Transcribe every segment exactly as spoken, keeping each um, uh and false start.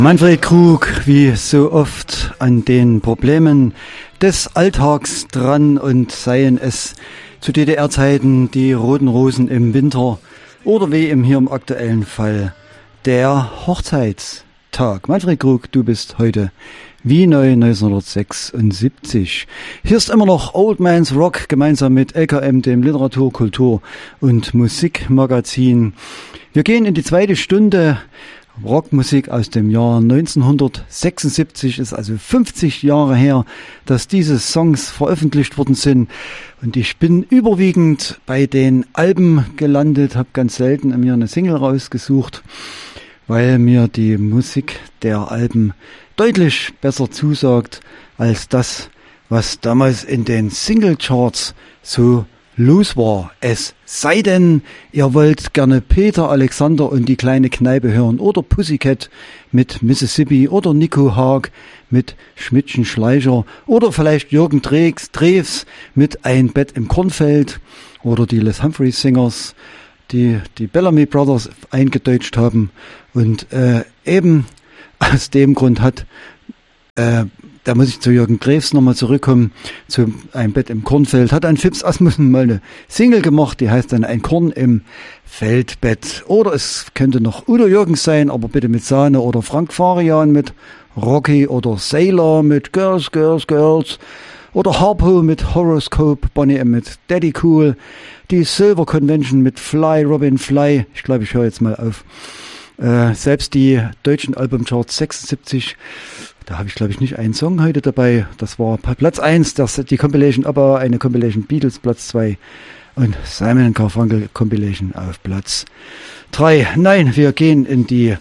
Manfred Krug, wie so oft an den Problemen des Alltags dran, und seien es zu D D R-Zeiten die roten Rosen im Winter oder wie im hier im aktuellen Fall der Hochzeitstag. Manfred Krug, du bist heute wie neu neunzehnhundertsechsundsiebzig. Hier ist immer noch Old Man's Rock gemeinsam mit L K M, dem Literatur-, Kultur- und Musikmagazin. Wir gehen in die zweite Stunde. Rockmusik aus dem Jahr neunzehnhundertsechsundsiebzig, ist also fünfzig Jahre her, dass diese Songs veröffentlicht worden sind. Und ich bin überwiegend bei den Alben gelandet, habe ganz selten mir eine Single rausgesucht, weil mir die Musik der Alben deutlich besser zusagt als das, was damals in den Singlecharts so los war. Es sei denn, ihr wollt gerne Peter Alexander und die kleine Kneipe hören oder Pussycat mit Mississippi oder Nico Haag mit Schmidtchen Schleicher oder vielleicht Jürgen Drews, Drews mit Ein Bett im Kornfeld oder die Les Humphreys Singers, die die Bellamy Brothers eingedeutscht haben. Und äh, eben aus dem Grund hat äh, da muss ich zu Jürgen Drews nochmal zurückkommen, zu Ein Bett im Kornfeld. Hat ein Fips Asmussen mal eine Single gemacht, die heißt dann Ein Korn im Feldbett. Oder es könnte noch Udo Jürgens sein, aber bitte mit Sahne. Oder Frank Farian mit Rocky. Oder Sailor mit Girls, Girls, Girls. Oder Harpo mit Horoscope. Bonnie M mit Daddy Cool. Die Silver Convention mit Fly, Robin Fly. Ich glaube, ich höre jetzt mal auf. Äh, selbst die deutschen Albumcharts sechsundsiebzig, da habe ich glaube ich nicht einen Song heute dabei. Das war Platz eins, das, die Compilation ABBA, eine Compilation Beatles Platz zwei und Simon and Garfunkel Compilation auf Platz drei. Nein, wir gehen in die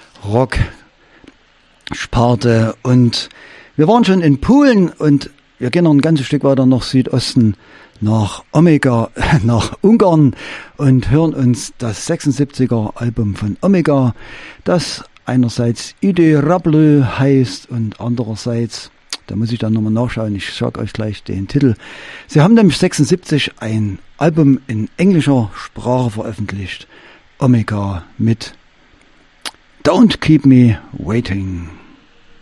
Rock-Sparte und wir waren schon in Polen und wir gehen noch ein ganzes Stück weiter nach Südosten, nach Omega, nach Ungarn und hören uns das sechsundsiebziger Album von Omega, das einerseits Ide Rablö heißt und andererseits, da muss ich dann nochmal nachschauen, ich sage euch gleich den Titel. Sie haben nämlich sechsundsiebzig ein Album in englischer Sprache veröffentlicht, Omega mit Don't Keep Me Waiting.